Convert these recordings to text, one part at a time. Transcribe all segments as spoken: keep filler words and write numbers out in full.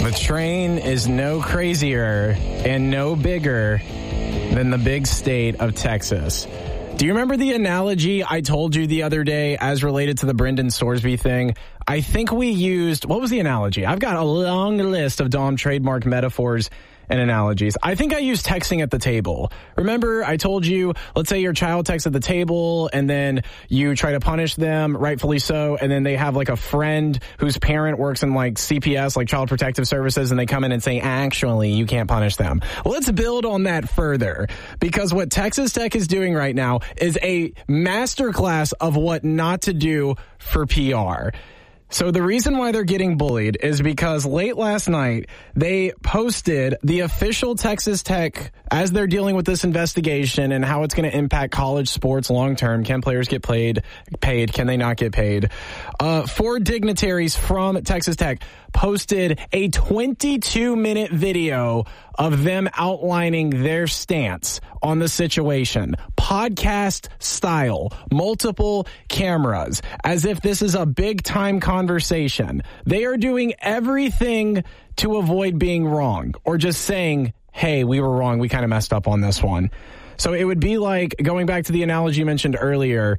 The train is no crazier and no bigger than the big state of Texas. Do you remember the analogy I told you the other day as related to the Brendan Sorsby thing? I think we used, what was the analogy? I've got a long list of Dom trademark metaphors and analogies. I think I used texting at the table. Remember, I told you, let's say your child texts at the table and then you try to punish them, rightfully so, and then they have like a friend whose parent works in like C P S, like Child Protective Services, and they come in and say, actually, you can't punish them. Well, let's build on that further, because what Texas Tech is doing right now is a masterclass of what not to do for P R. So the reason why they're getting bullied is because late last night, they posted the official Texas Tech, as they're dealing with this investigation and how it's going to impact college sports long term. Can players get paid? Paid? Can they not get paid? Uh, four dignitaries from Texas Tech posted a twenty-two minute video of them outlining their stance on the situation. Podcast style, multiple cameras, as if this is a big time conversation. They are doing everything to avoid being wrong or just saying, hey, we were wrong. We kind of messed up on this one. So it would be like, going back to the analogy you mentioned earlier,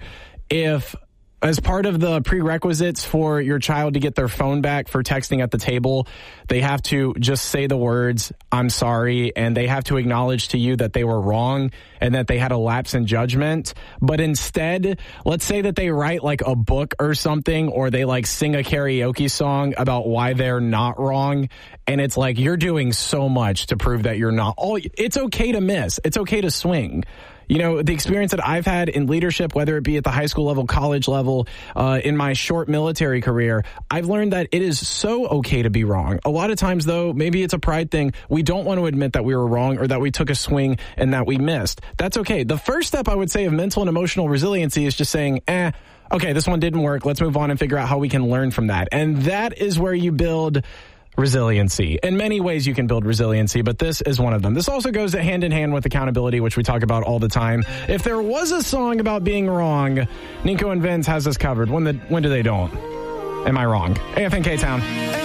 if as part of the prerequisites for your child to get their phone back for texting at the table, they have to just say the words, I'm sorry, and they have to acknowledge to you that they were wrong and that they had a lapse in judgment. But instead, let's say that they write like a book or something, or they like sing a karaoke song about why they're not wrong. And it's like, you're doing so much to prove that you're not. Oh, it's okay to miss. It's okay to swing. You know, the experience that I've had in leadership, whether it be at the high school level, college level, uh, in my short military career, I've learned that it is so okay to be wrong. A lot of times, though, maybe it's a pride thing. We don't want to admit that we were wrong or that we took a swing and that we missed. That's okay. The first step, I would say, of mental and emotional resiliency is just saying, eh, okay, this one didn't work. Let's move on and figure out how we can learn from that. And that is where you build resiliency. In many ways you can build resiliency, but this is one of them. This also goes hand in hand with accountability, which we talk about all the time. If there was a song about being wrong, Nico and Vince has us covered. When the when do they don't? Am I wrong? A F N K Town.